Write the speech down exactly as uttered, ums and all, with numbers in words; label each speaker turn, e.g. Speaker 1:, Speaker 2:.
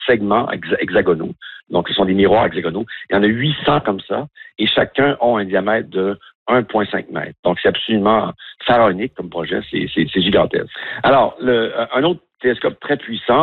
Speaker 1: segments hexa- hexagonaux. Donc, ce sont des miroirs hexagonaux. Il y en a huit cents comme ça, et chacun a un diamètre de un virgule cinq mètres. Donc, c'est absolument pharaonique comme projet. C'est, c'est, c'est gigantesque. Alors, le, un autre télescope très puissant,